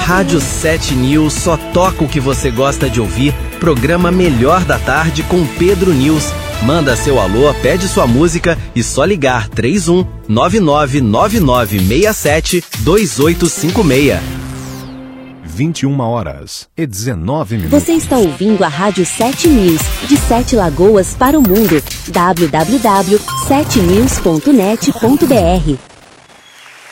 Rádio 7 News só toca o que você gosta de ouvir. Programa Melhor da Tarde com Pedro News. Manda seu alô, pede sua música e só ligar 31 999967 2856. 21h19. Você está ouvindo a Rádio 7 News, de 7 Lagoas para o mundo. www.7news.net.br